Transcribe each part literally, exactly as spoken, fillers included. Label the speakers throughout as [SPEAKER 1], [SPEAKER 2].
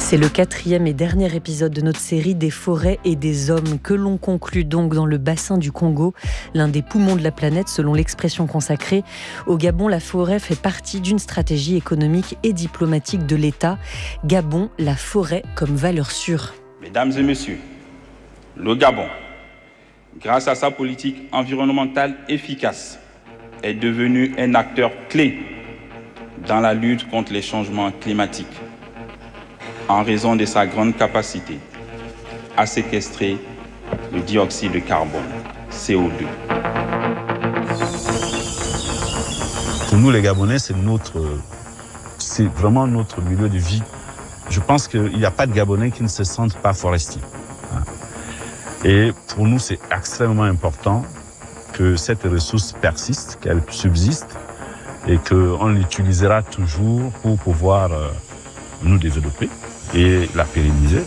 [SPEAKER 1] C'est le quatrième et dernier épisode de notre série des forêts et des hommes que l'on conclut donc dans le bassin du Congo, l'un des poumons de la planète selon l'expression consacrée. Au Gabon, la forêt fait partie d'une stratégie économique et diplomatique de l'État. Gabon, la forêt comme valeur sûre.
[SPEAKER 2] Mesdames et messieurs, le Gabon, grâce à sa politique environnementale efficace, est devenu un acteur clé dans la lutte contre les changements climatiques, en raison de sa grande capacité à séquestrer le dioxyde de carbone, C O deux.
[SPEAKER 3] Pour nous les Gabonais, c'est, notre, c'est vraiment notre milieu de vie. Je pense qu'il n'y a pas de Gabonais qui ne se sentent pas forestiers. Et pour nous, c'est extrêmement important que cette ressource persiste, qu'elle subsiste et qu'on l'utilisera toujours pour pouvoir nous développer et la pérenniser.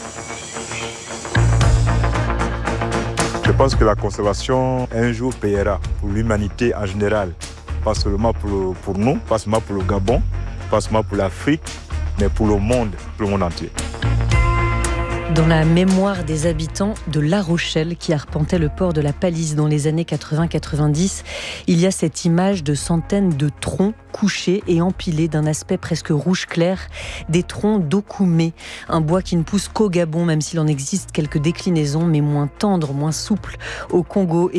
[SPEAKER 4] Je pense que la conservation un jour payera pour l'humanité en général, pas seulement pour, le, pour nous, pas seulement pour le Gabon, pas seulement pour l'Afrique, mais pour le monde, pour le monde entier.
[SPEAKER 1] Dans la mémoire des habitants de La Rochelle qui arpentaient le port de la Palisse dans les années quatre-vingts quatre-vingt-dix, il y a cette image de centaines de troncs couchés et empilés d'un aspect presque rouge clair, des troncs d'okoumé, un bois qui ne pousse qu'au Gabon, même s'il en existe quelques déclinaisons, mais moins tendres, moins souples au Congo.